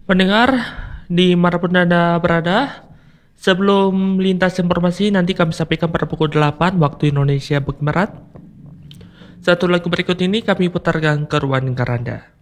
Pendengar, dimanapun Anda berada, sebelum lintas informasi nanti kami sampaikan pada pukul 8 waktu Indonesia bagian Barat. Satu lagu berikut ini kami putarkan ke ruang dengar Anda.